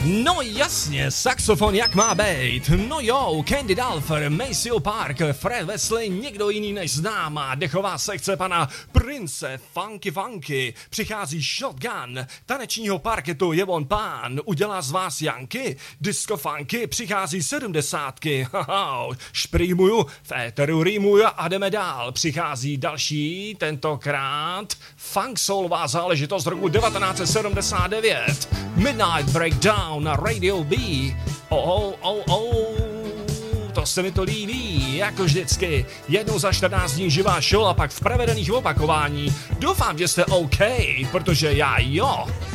No jasně, saxofon jak má být. No jo, Candy Dulfer, Maceo Park, Fred Wesley, někdo jiný než známá dechová sekce pana Prince Funky Funky. Přichází Shotgun, tanečního parketu je on pán, udělá z vás Janky, disco funky, přichází 70. Šprýmuju, v éteru rýmuju a jdeme dál. Přichází další, tentokrát funk soulová záležitost roku 1979. Midnight Breakdown na Radio B. To se mi to líbí, jako vždycky. Jednou za 14 dní živá show a pak v prevedených opakování. Doufám, že jste OK, protože já jo.